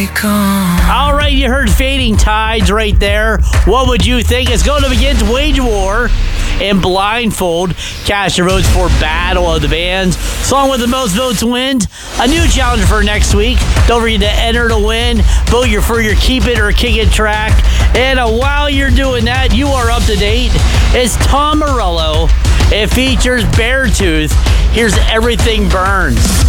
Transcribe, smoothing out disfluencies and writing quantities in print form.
All right, you heard Fading Tides right there. What would you think? It's going to begin to wage war and blindfold. Cast your votes for Battle of the Bands. Song with the most votes wins. A new challenger for next week. Don't forget to enter to win. Vote for your Keep It or Kick It track. And while you're doing that, you are up to date. It's Tom Morello. It features Beartooth. Here's Everything Burns.